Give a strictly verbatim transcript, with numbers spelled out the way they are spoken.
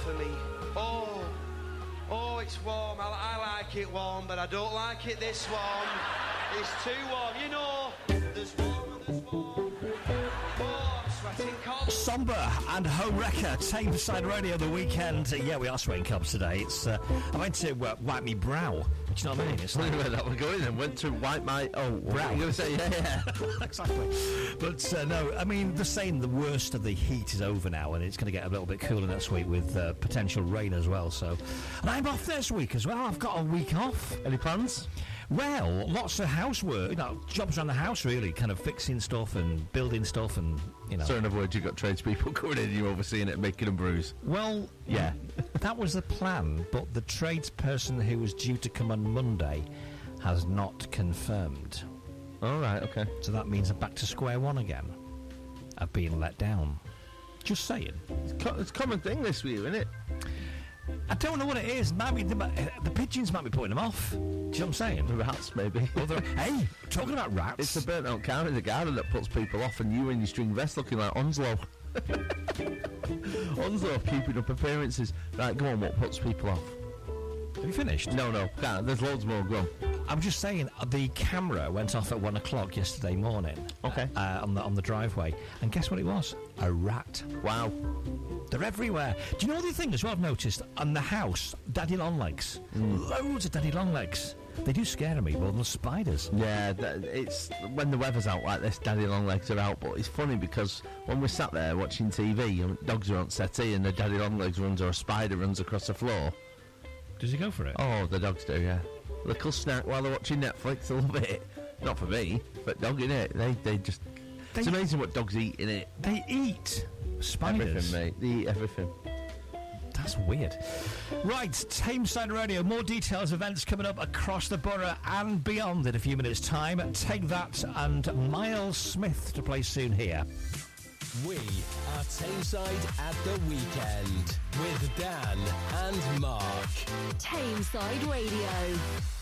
for me. Oh, oh, it's warm. I, I like it warm, but I don't like it this warm. It's too warm, you know. There's warm and there's warm. Oh, I'm sweating cold. Somber and Home Wrecker, Tameside Radio, the weekend. Uh, yeah, we are sweating cobs today. It's uh, I went to uh, wipe me brow. Do you know what I mean? It's like where that we're going then. Went to wipe my oh brow. You're going to say yeah, yeah. Exactly. But uh, no, I mean they're saying the worst of the heat is over now, and it's going to get a little bit cooler next week with uh, potential rain as well. So, and I'm off next week as well. I've got a week off. Any plans? Well, lots of housework, you know, jobs around the house really, kind of fixing stuff and building stuff and, you know. So in other words, you've got tradespeople coming in and you're overseeing it and making them bruise? Well, yeah, that was the plan, but the tradesperson who was due to come on Monday has not confirmed. All right, okay. So that means I'm back to square one again. I've been let down. Just saying. It's, co- it's a common thing this week, isn't it? I don't know what it is. Maybe the, the pigeons might be putting them off. Do you know what I'm saying? The rats, maybe. Hey, talking about rats. It's the burnt out cow in the garden that puts people off, and you in your string vest looking like Onslow. Onslow keeping up appearances. Right, go on, what puts people off? Have you finished? No, no, can't. There's loads more, go on. I'm just saying, the camera went off at one o'clock yesterday morning. Okay. Uh, on the on the driveway, and guess what it was? A rat. Wow. They're everywhere. Do you know the thing as well I've noticed? On the house, daddy longlegs. Mm. Loads of daddy longlegs. They do scare me more than spiders. Yeah, th- it's when the weather's out like this, daddy longlegs are out. But it's funny because when we're sat there watching T V, and dogs are on settee, and the daddy longlegs runs or a spider runs across the floor. Does he go for it? Oh, the dogs do, yeah. Little snack while they're watching Netflix, I love it. Not for me, but dog in it. They they just. They, it's amazing what dogs eat in it. They eat spiders. Everything, mate. They eat everything. That's weird. Right, Tameside Radio. More details, events coming up across the borough and beyond in a few minutes' time. Take That and Miles Smith to play soon here. We are Tameside at the weekend with Dan and Mark. Tameside Radio.